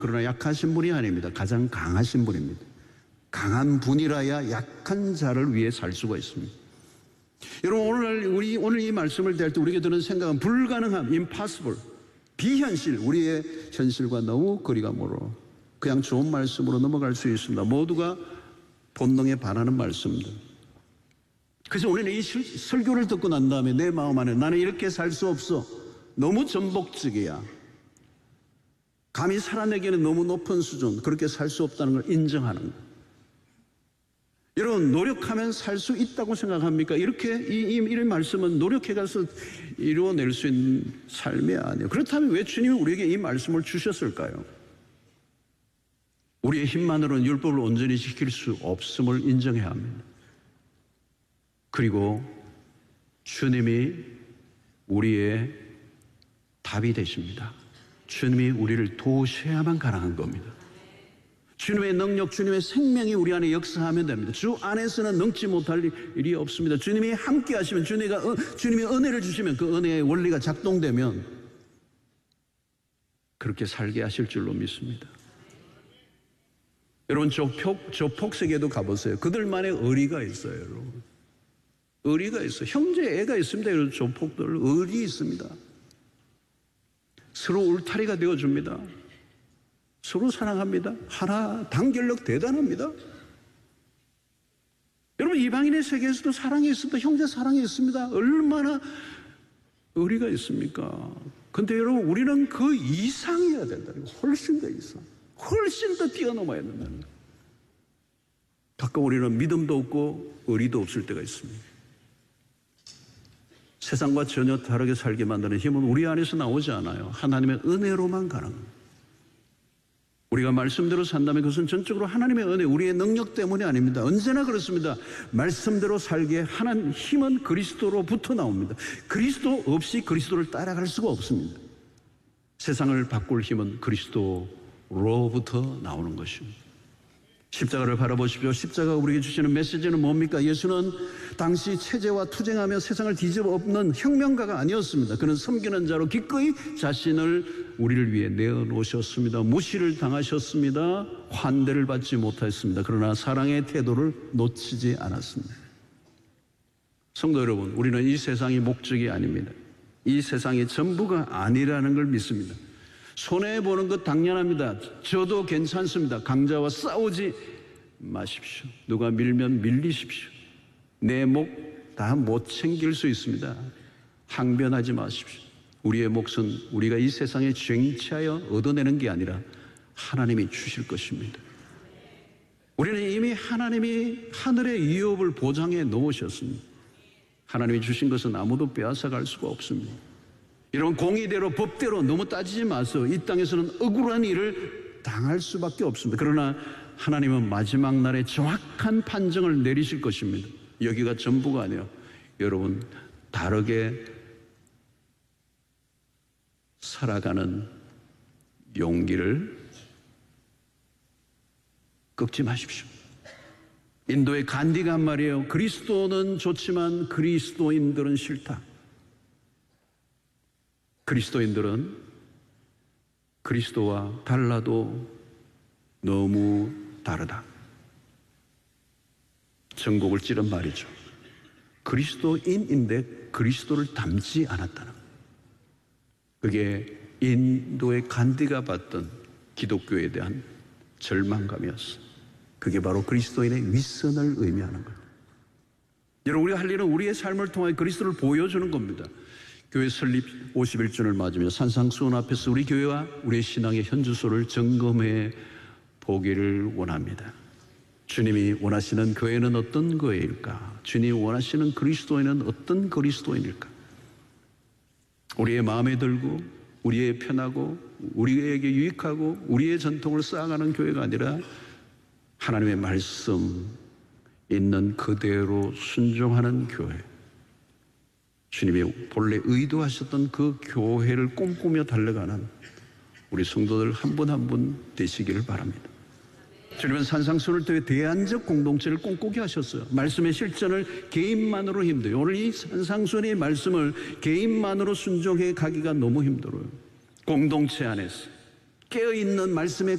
그러나 약하신 분이 아닙니다. 가장 강하신 분입니다. 강한 분이라야 약한 자를 위해 살 수가 있습니다. 여러분, 오늘 이 말씀을 대할 때 우리에게 드는 생각은 불가능함, impossible, 비현실, 우리의 현실과 너무 거리가 멀어 그냥 좋은 말씀으로 넘어갈 수 있습니다. 모두가 본능에 반하는 말씀들. 그래서 우리는 이 설교를 듣고 난 다음에 내 마음 안에 나는 이렇게 살 수 없어. 너무 전복적이야. 감히 살아내기에는 너무 높은 수준, 그렇게 살 수 없다는 걸 인정하는 거예요. 여러분, 노력하면 살 수 있다고 생각합니까? 이런 말씀은 노력해가서 이루어낼 수 있는 삶이 아니에요. 그렇다면 왜 주님이 우리에게 이 말씀을 주셨을까요? 우리의 힘만으로는 율법을 온전히 지킬 수 없음을 인정해야 합니다. 그리고 주님이 우리의 답이 되십니다. 주님이 우리를 도우셔야만 가능한 겁니다. 주님의 능력, 주님의 생명이 우리 안에 역사하면 됩니다. 주 안에서는 능치 못할 일이 없습니다. 주님이 함께 하시면, 주님이 은혜를 주시면, 그 은혜의 원리가 작동되면 그렇게 살게 하실 줄로 믿습니다. 여러분, 조폭세계도 가보세요. 그들만의 의리가 있어요, 여러분. 의리가 있어요. 형제 애가 있습니다. 여러분, 조폭들 의리 있습니다. 서로 울타리가 되어줍니다. 서로 사랑합니다. 하나 단결력 대단합니다. 여러분, 이방인의 세계에서도 사랑이 있습니다. 형제 사랑이 있습니다. 얼마나 의리가 있습니까? 근데 여러분, 우리는 그 이상이어야 된다. 훨씬 더 이상. 훨씬 더 뛰어넘어야 된다는 거예요. 가끔 우리는 믿음도 없고 의리도 없을 때가 있습니다. 세상과 전혀 다르게 살게 만드는 힘은 우리 안에서 나오지 않아요. 하나님의 은혜로만 가능합니다. 우리가 말씀대로 산다면 그것은 전적으로 하나님의 은혜, 우리의 능력 때문이 아닙니다. 언제나 그렇습니다. 말씀대로 살기에 하나님 힘은 그리스도로부터 나옵니다. 그리스도 없이 그리스도를 따라갈 수가 없습니다. 세상을 바꿀 힘은 그리스도로부터 나오는 것입니다. 십자가를 바라보십시오. 십자가가 우리에게 주시는 메시지는 뭡니까? 예수는 당시 체제와 투쟁하며 세상을 뒤집어 엎는 혁명가가 아니었습니다. 그는 섬기는 자로 기꺼이 자신을 우리를 위해 내어놓으셨습니다. 무시를 당하셨습니다. 환대를 받지 못했습니다. 그러나 사랑의 태도를 놓치지 않았습니다. 성도 여러분, 우리는 이 세상이 목적이 아닙니다. 이 세상이 전부가 아니라는 걸 믿습니다. 손해보는 것 당연합니다. 저도 괜찮습니다. 강자와 싸우지 마십시오. 누가 밀면 밀리십시오. 내 목 다 못 챙길 수 있습니다. 항변하지 마십시오. 우리의 몫은 우리가 이 세상에 쟁취하여 얻어내는 게 아니라 하나님이 주실 것입니다. 우리는 이미 하나님이 하늘의 유업을 보장해 놓으셨습니다. 하나님이 주신 것은 아무도 빼앗아갈 수가 없습니다. 여러분, 공의대로 법대로 너무 따지지 마세요. 이 땅에서는 억울한 일을 당할 수밖에 없습니다. 그러나 하나님은 마지막 날에 정확한 판정을 내리실 것입니다. 여기가 전부가 아니에요. 여러분, 다르게 살아가는 용기를 꺾지 마십시오. 인도의 간디가 한 말이에요. 그리스도는 좋지만 그리스도인들은 싫다. 그리스도인들은 그리스도와 달라도 너무 다르다. 전곡을 찌른 말이죠. 그리스도인인데 그리스도를 닮지 않았다는 거예요. 그게 인도의 간디가 받던 기독교에 대한 절망감이었어요. 그게 바로 그리스도인의 윗선을 의미하는 거예요. 여러분, 우리가 할 일은 우리의 삶을 통해 그리스도를 보여주는 겁니다. 교회 설립 51주년을 맞으며 산상수훈 앞에서 우리 교회와 우리의 신앙의 현주소를 점검해 보기를 원합니다. 주님이 원하시는 교회는 어떤 교회일까? 주님이 원하시는 그리스도인은 어떤 그리스도인일까? 우리의 마음에 들고 우리의 편하고 우리에게 유익하고 우리의 전통을 쌓아가는 교회가 아니라 하나님의 말씀 있는 그대로 순종하는 교회, 주님이 본래 의도하셨던 그 교회를 꿈꾸며 달려가는 우리 성도들 한 분 한 분 되시기를 바랍니다. 주님은 산상수훈을 통해 대안적 공동체를 꿈꾸게 하셨어요. 말씀의 실천을 개인만으로 힘들어요. 오늘 이 산상수훈의 말씀을 개인만으로 순종해 가기가 너무 힘들어요. 공동체 안에서 깨어있는 말씀의